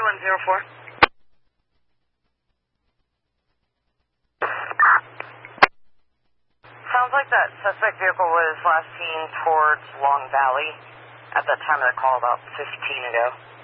3104. Sounds like that suspect vehicle was last seen towards Long Valley at that time of the call about 15 ago.